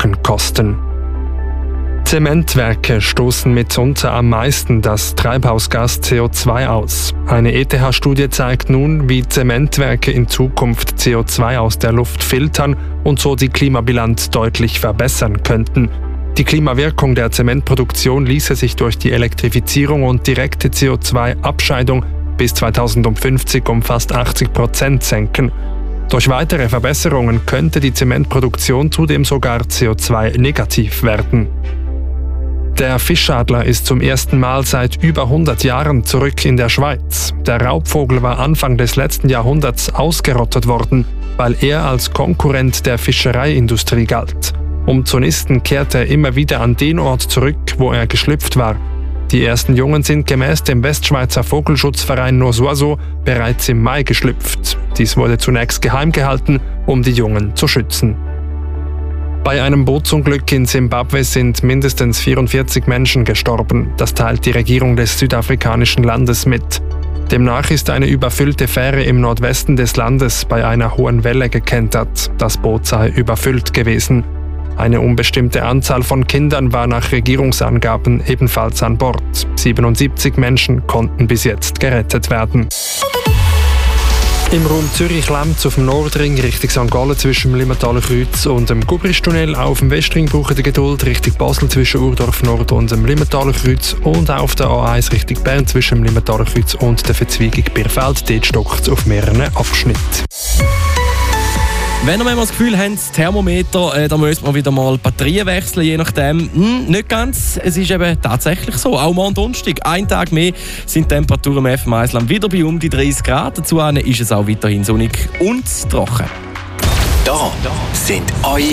Franken kosten. Zementwerke stoßen mitunter am meisten das Treibhausgas CO2 aus. Eine ETH-Studie zeigt nun, wie Zementwerke in Zukunft CO2 aus der Luft filtern und so die Klimabilanz deutlich verbessern könnten. Die Klimawirkung der Zementproduktion ließe sich durch die Elektrifizierung und direkte CO2-Abscheidung bis 2050 um fast 80% senken. Durch weitere Verbesserungen könnte die Zementproduktion zudem sogar CO2-negativ werden. Der Fischadler ist zum ersten Mal seit über 100 Jahren zurück in der Schweiz. Der Raubvogel war Anfang des letzten Jahrhunderts ausgerottet worden, weil er als Konkurrent der Fischereiindustrie galt. Um zu nisten kehrte er immer wieder an den Ort zurück, wo er geschlüpft war. Die ersten Jungen sind gemäß dem Westschweizer Vogelschutzverein Nosuaso bereits im Mai geschlüpft. Dies wurde zunächst geheim gehalten, um die Jungen zu schützen. Bei einem Bootsunglück in Simbabwe sind mindestens 44 Menschen gestorben. Das teilt die Regierung des südafrikanischen Landes mit. Demnach ist eine überfüllte Fähre im Nordwesten des Landes bei einer hohen Welle gekentert. Das Boot sei überfüllt gewesen. Eine unbestimmte Anzahl von Kindern war nach Regierungsangaben ebenfalls an Bord. 77 Menschen konnten bis jetzt gerettet werden. Im Raum Zürich-Lemz auf dem Nordring Richtung St. Gallen zwischen dem Limmertaler Kreuz und dem Gubristunnel. Auf dem Westring brauchen die Geduld Richtung Basel zwischen Urdorf Nord und dem Limmertaler Kreuz. Und auf der A1 Richtung Bern zwischen dem Limmertaler Kreuz und der Verzweigung Birfeld. Dort stockt es auf mehreren Abschnitten. Wenn ihr mal das Gefühl habt, das Thermometer, da müsste man wieder mal Batterien wechseln, je nachdem. Nicht ganz, es ist eben tatsächlich so. Auch morgen Donnerstag, einen Tag mehr, sind die Temperaturen im FM Eisland wieder bei um die 30 Grad. Dazu ist es auch weiterhin sonnig und trocken. Da sind eure